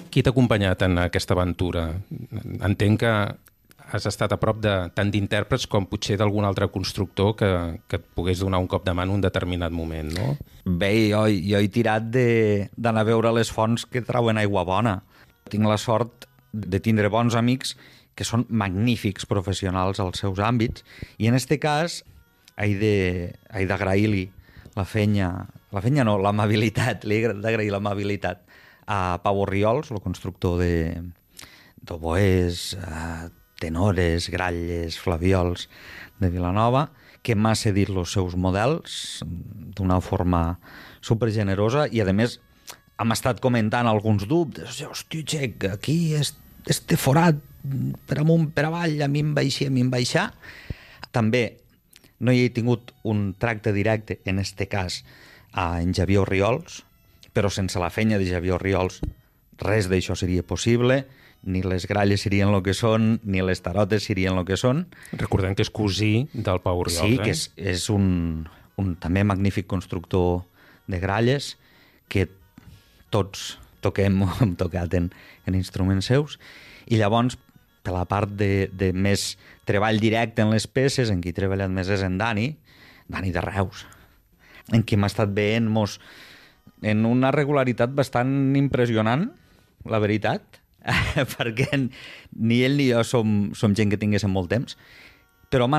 Qui t'ha acompanyat en aquesta aventura? Entenc que has estat a prop de tant d'intèrprets com potser d'algun altre constructor que et pogués donar un cop de mà en un determinat moment, no? Bé, jo he tirat d'anar a veure les fonts que trauen aigua bona. Tinc la sort de tindre bons amics que són magnífics professionals als seus àmbits i en este cas he d'agrair-li l'amabilitat, li he d'agrair l'amabilitat a Pau Orriols, el constructor d'oboès, tenores, gralles, flaviols de Vilanova, que m'ha cedit els seus models d'una forma supergenerosa i, a més, hem estat comentant alguns dubtes. Hòstia, Txec, aquí este forat per amunt, per avall, a mi em baixar. També no hi he tingut un tracte directe, en este cas, en Xavier Orriols, però sense la feina de Xavier Orriols res d'això seria possible, ni les gralles serien el que són, ni les tarotes serien el que són. Recordem que és cosí del Pau Orriols. Sí, que és un també magnífic constructor de gralles, que tots hem tocat en instruments seus, i llavors, per la part de més treball directe en les peces, en qui he treballat més és en Dani de Reus, en qui m'ha estat veient en una regularitat bastant impressionant, la veritat, perquè ni ell ni jo som gent que tinguéssim molt temps, però m'ha